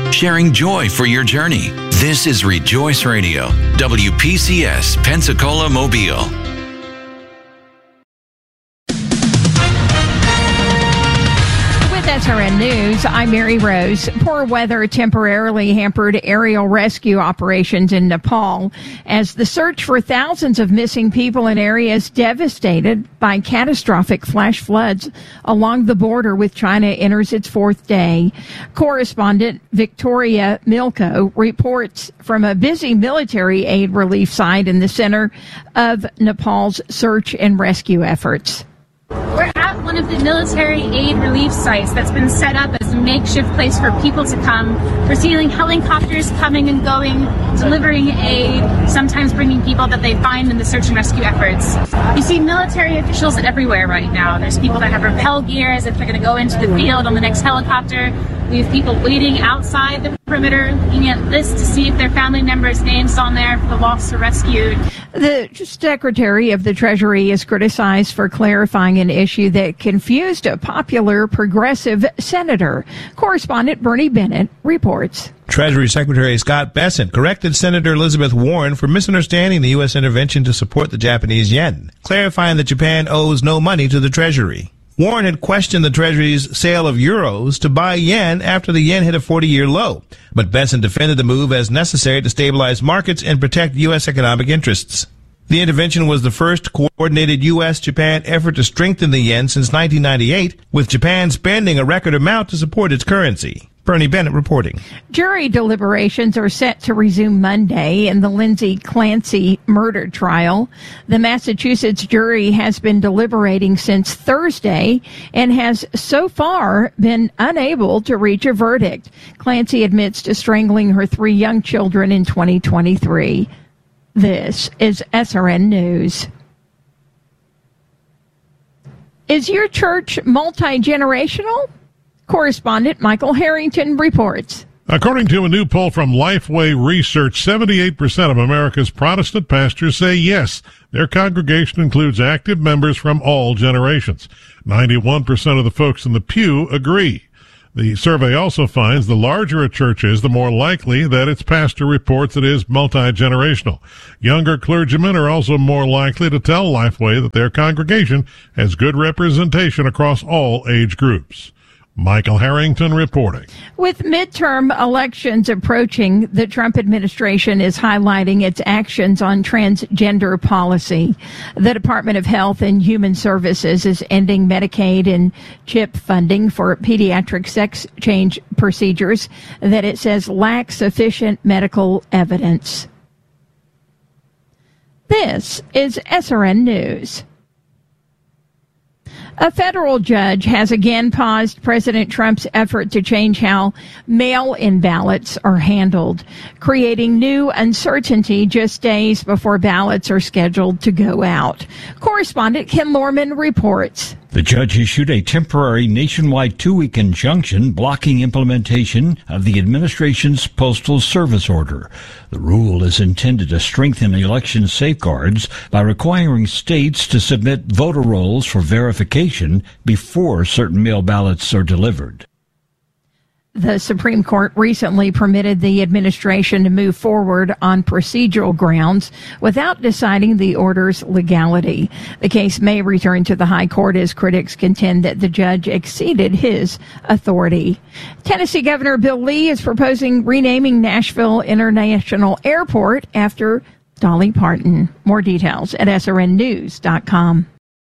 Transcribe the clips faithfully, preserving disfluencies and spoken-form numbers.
sharing joy for your journey. This is Rejoice Radio, W P C S, Pensacola, Mobile. S R N News, I'm Mary Rose. Poor weather temporarily hampered aerial rescue operations in Nepal as the search for thousands of missing people in areas devastated by catastrophic flash floods along the border with China enters its fourth day. Correspondent Victoria Milko reports from a busy military aid relief site in the center of Nepal's search and rescue efforts. We're at one of the military aid relief sites that's been set up as a makeshift place for people to come. We're seeing helicopters coming and going, delivering aid, sometimes bringing people that they find in the search and rescue efforts. You see military officials everywhere right now. There's people that have rappel gear as if they're going to go into the field on the next helicopter. We have people waiting outside the perimeter, looking at lists to see if their family members' names on there for the lost or rescued. The Secretary of the Treasury is criticized for clarifying an issue that confused a popular progressive senator. Correspondent Bernie Bennett reports. Treasury Secretary Scott Bessent corrected Senator Elizabeth Warren for misunderstanding the U S intervention to support the Japanese yen, clarifying that Japan owes no money to the Treasury. Warren had questioned the Treasury's sale of euros to buy yen after the yen hit a forty-year low, but Bessent defended the move as necessary to stabilize markets and protect U S economic interests. The intervention was the first coordinated U S Japan effort to strengthen the yen since nineteen ninety-eight, with Japan spending a record amount to support its currency. Bernie Bennett reporting. Jury deliberations are set to resume Monday in the Lindsay Clancy murder trial. The Massachusetts jury has been deliberating since Thursday and has so far been unable to reach a verdict. Clancy admits to strangling her three young children in twenty twenty-three. This is S R N News. Is your church multi-generational? Correspondent Michael Harrington reports. According to a new poll from Lifeway Research, seventy-eight percent of America's Protestant pastors say yes, their congregation includes active members from all generations. ninety-one percent of the folks in the pew agree. The survey also finds the larger a church is, the more likely that its pastor reports it is multi-generational. Younger clergymen are also more likely to tell Lifeway that their congregation has good representation across all age groups. Michael Harrington reporting. With midterm elections approaching, the Trump administration is highlighting its actions on transgender policy. The Department of Health and Human Services is ending Medicaid and CHIP funding for pediatric sex change procedures that it says lack sufficient medical evidence. This is S R N News. A federal judge has again paused President Trump's effort to change how mail-in ballots are handled, creating new uncertainty just days before ballots are scheduled to go out. Correspondent Ken Lorman reports. The judge issued a temporary nationwide two-week injunction blocking implementation of the administration's Postal Service order. The rule is intended to strengthen election safeguards by requiring states to submit voter rolls for verification before certain mail ballots are delivered. The Supreme Court recently permitted the administration to move forward on procedural grounds without deciding the order's legality. The case may return to the High Court as critics contend that the judge exceeded his authority. Tennessee Governor Bill Lee is proposing renaming Nashville International Airport after Dolly Parton. More details at S R N news dot com.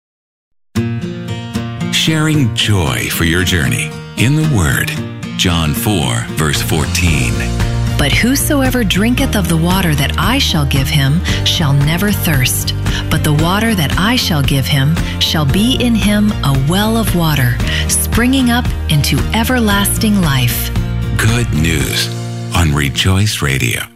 Sharing joy for your journey in the Word. John four, verse fourteen. But whosoever drinketh of the water that I shall give him shall never thirst. But the water that I shall give him shall be in him a well of water, springing up into everlasting life. Good news on Rejoice Radio.